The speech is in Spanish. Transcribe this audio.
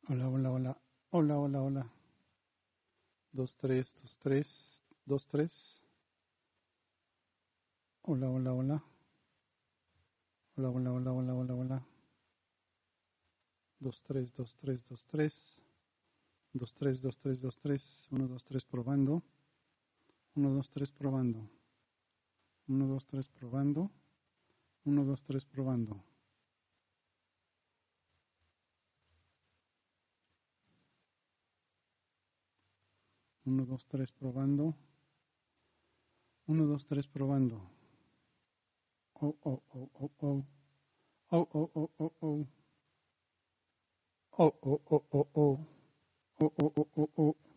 Hola, hola, hola. Hola, hola, hola. 2, 3, 2, 3, 2, 3. Hola, hola, hola. Hola, hola, hola, hola, hola, hola. 2, 3, 2, 3, 2, 3. 2, 3, 2, 3, 2, 3. 1, 2, 3 probando. 1, 2, 3 probando. 1, 2, 3 probando. 1, 2, 3 probando. 1, 2, 3 probando. 1, 2, 3 probando. Oh, oh, oh, oh, oh. Oh, oh, oh, oh, oh. Oh, oh, oh, oh, oh. Oh, oh, oh, oh, oh.